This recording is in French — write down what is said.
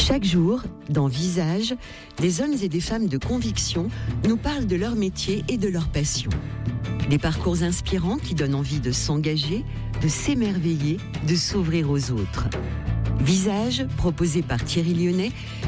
Chaque jour, dans Visage, des hommes et des femmes de conviction nous parlent de leur métier et de leur passion. Des parcours inspirants qui donnent envie de s'engager, de s'émerveiller, de s'ouvrir aux autres. Visage, proposé par Thierry Lyonnais,